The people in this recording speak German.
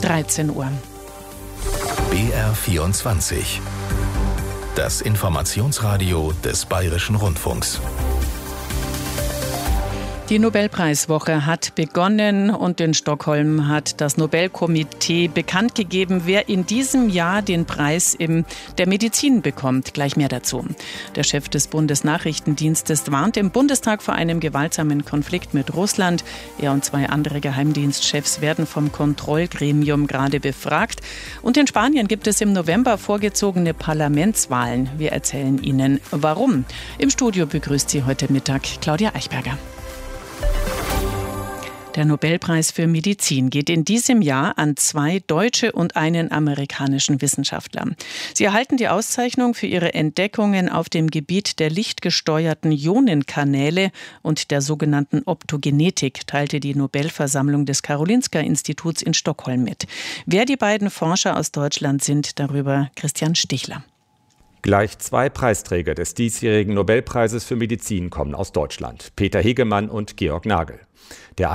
13 Uhr. BR24. Das Informationsradio des Bayerischen Rundfunks. Die Nobelpreiswoche hat begonnen und in Stockholm hat das Nobelkomitee bekannt gegeben, wer in diesem Jahr den Preis der Medizin bekommt. Gleich mehr dazu. Der Chef des Bundesnachrichtendienstes warnt im Bundestag vor einem gewaltsamen Konflikt mit Russland. Er und 2 andere Geheimdienstchefs werden vom Kontrollgremium gerade befragt. Und in Spanien gibt es im November vorgezogene Parlamentswahlen. Wir erzählen Ihnen, warum. Im Studio begrüßt Sie heute Mittag Claudia Eichberger. Der Nobelpreis für Medizin geht in diesem Jahr an 2 deutsche und einen amerikanischen Wissenschaftler. Sie erhalten die Auszeichnung für ihre Entdeckungen auf dem Gebiet der lichtgesteuerten Ionenkanäle und der sogenannten Optogenetik, teilte die Nobelversammlung des Karolinska-Instituts in Stockholm mit. Wer die beiden Forscher aus Deutschland sind, darüber Christian Stichler. Gleich 2 Preisträger des diesjährigen Nobelpreises für Medizin kommen aus Deutschland: Peter Hegemann und Georg Nagel. Der